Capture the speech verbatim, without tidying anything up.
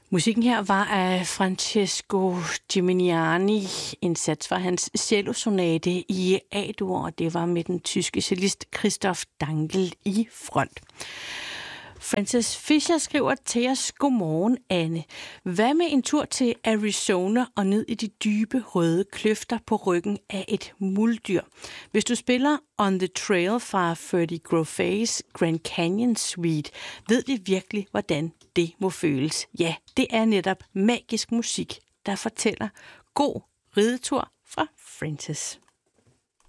Musikken her var af Francesco Geminiani, en sats fra hans cellosonate i A-dur, og det var med den tyske cellist Christoph Dankl i front. Frances Fischer skriver til os: Godmorgen, Anne. Hvad med en tur til Arizona og ned i de dybe røde kløfter på ryggen af et muldyr? Hvis du spiller On the Trail fra Freddie Groffe's Grand Canyon Suite, ved vi virkelig, hvordan det må føles. Ja, det er netop magisk musik, der fortæller. God ridetur fra Frances.